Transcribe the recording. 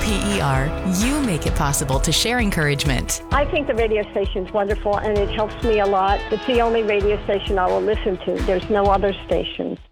WPER, you make it possible to share encouragement. I think the radio station is wonderful, and it helps me a lot. It's the only radio station I will listen to. There's no other station.